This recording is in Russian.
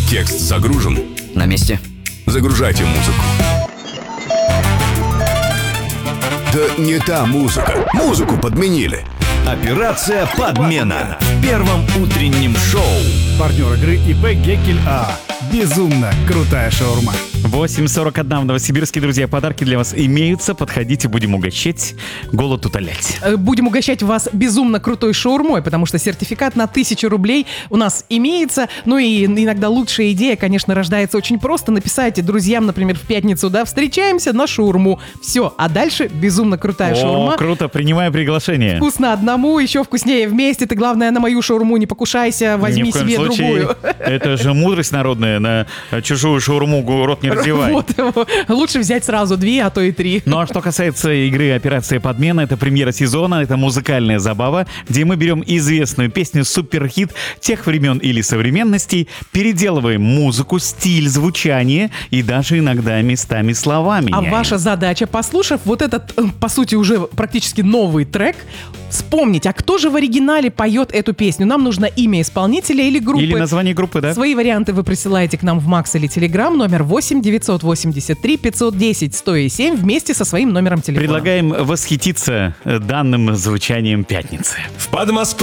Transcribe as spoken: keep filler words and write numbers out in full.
Текст загружен. На месте. Загружайте музыку. Да не та музыка. Музыку подменили. Операция «Подмена» в первом утреннем шоу. Партнер игры ИП Геккель АА. Безумно крутая шаурма. восемь сорок один в Новосибирске, друзья. Подарки для вас имеются. Подходите, будем угощать, голод утолять. Будем угощать вас безумно крутой шаурмой, потому что сертификат на тысячу рублей у нас имеется. Ну и иногда лучшая идея, конечно, рождается очень просто. Написайте друзьям, например, в пятницу, да, встречаемся на шаурму. Все, а дальше безумно крутая О, шаурма. круто, принимаю приглашение. Вкусно одному, еще вкуснее вместе. Ты, главное, на мою шаурму не покушайся, возьми Ни в коем себе случае. другую. Это же мудрость народная. На чужую шаурму рот не раздевай. Вот, лучше взять сразу две, а то и три. Ну а что касается игры «Операция Подмена», это премьера сезона, это музыкальная забава, где мы берем известную песню, суперхит тех времен или современностей, переделываем музыку, стиль, звучание и даже иногда местами слова меняем. А ваша задача, послушав вот этот, по сути, уже практически новый трек, вспомнить, а кто же в оригинале поет эту песню. Нам нужно имя исполнителя или группы. Или название группы, да? Свои варианты вы присылаете к нам в Макс или Телеграм, номер восемь девятьсот восемьдесят три пятьсот десять сто семь вместе со своим номером телефона. Предлагаем восхититься данным звучанием пятницы. В Подмосковье